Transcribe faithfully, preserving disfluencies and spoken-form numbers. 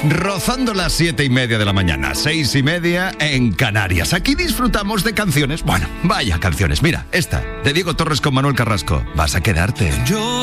Rozando las siete y media de la mañana, seis y media en Canarias. Aquí disfrutamos de canciones, bueno, vaya canciones. Mira, esta, de Diego Torres con Manuel Carrasco. Vas a quedarte. Yo